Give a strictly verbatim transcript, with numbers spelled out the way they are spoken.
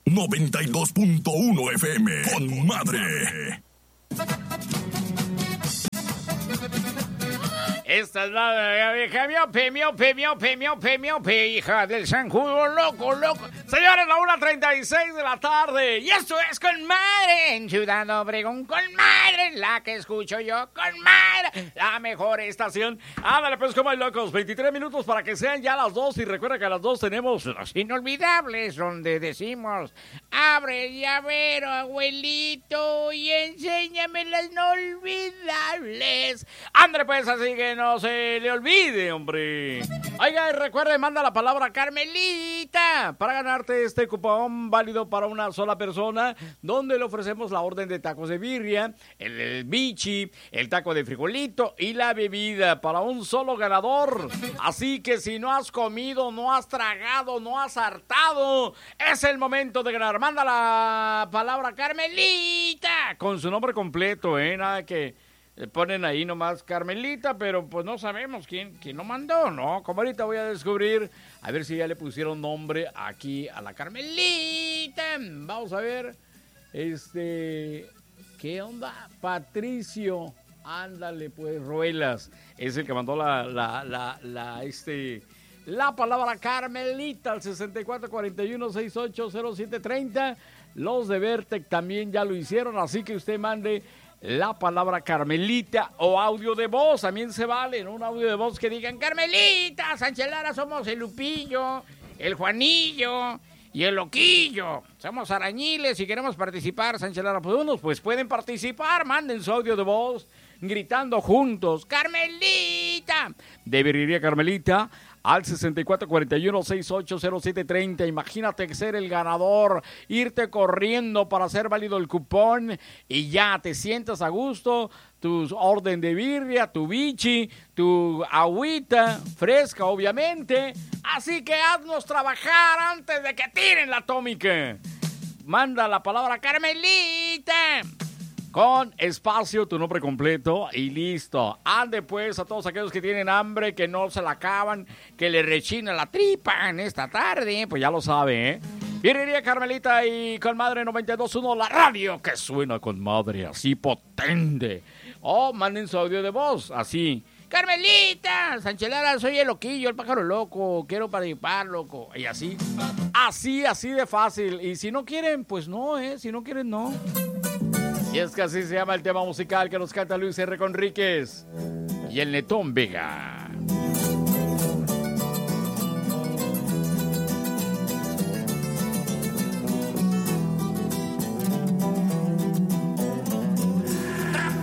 noventa y dos punto uno F M. Con madre. Esta es la vieja miope, miope, miope, miope, miope, hija del zancudo, loco, loco. Señores, la una treinta y seis de la tarde. Y esto es Con Madre en Ciudad Obregón. Con Madre, la que escucho yo. Con Madre, la mejor estación. Ándale, pues, como hay locos. veintitrés minutos para que sean ya las dos. Y recuerda que a las dos tenemos Los Inolvidables, donde decimos: abre llavero, abuelito, y enséñame las inolvidables. Ándale, pues, así que no se le olvide, hombre. Oiga, y recuerde, manda la palabra Carmelita para ganarte este cupón válido para una sola persona, donde le ofrecemos la orden de tacos de birria, el, el bichi, el taco de frijolito y la bebida para un solo ganador. Así que si no has comido, no has tragado, no has hartado, es el momento de ganar. Manda la palabra Carmelita con su nombre completo, ¿eh? Nada que le ponen ahí nomás Carmelita, pero pues no sabemos quién, quién lo mandó, ¿no? Como ahorita voy a descubrir, a ver si ya le pusieron nombre aquí a la Carmelita. Vamos a ver, este, ¿qué onda? Patricio, ándale pues, Ruelas, es el que mandó la, la, la, la, este, la palabra Carmelita al sesenta y cuatro cuarenta y uno sesenta y ocho cero siete treinta. Los de Vertec también ya lo hicieron, así que usted mande la palabra Carmelita o audio de voz, también se vale, ¿no? Un audio de voz que digan: Carmelita, Sánchez Lara, somos el Lupillo, el Juanillo y el Loquillo. Somos arañiles y queremos participar, Sánchez Lara. Pues unos pues pueden participar, manden su audio de voz gritando juntos: Carmelita. Debería Carmelita al sesenta y cuatro cuarenta y uno sesenta y ocho cero siete treinta. Imagínate ser el ganador, irte corriendo para hacer válido el cupón y ya te sientas a gusto, tu orden de birria, tu bichi, tu agüita fresca, obviamente. Así que haznos trabajar antes de que tiren la atómica. Manda la palabra Carmelita con espacio, tu nombre completo y listo. Ande pues a todos aquellos que tienen hambre, que no se la acaban, que le rechina la tripa en esta tarde, pues ya lo sabe, ¿eh? Birrería Carmelita y Con Madre noventa y dos punto uno, la radio que suena con madre, así potente. O manden su audio de voz, así: Carmelita, Sánchez Lara, soy el Loquillo, el pájaro loco, quiero participar, loco. Y así, así, así de fácil. Y si no quieren, pues no, ¿eh? Si no quieren, no. Y es que así se llama el tema musical que nos canta Luis R. Conríquez y el Netón Vega.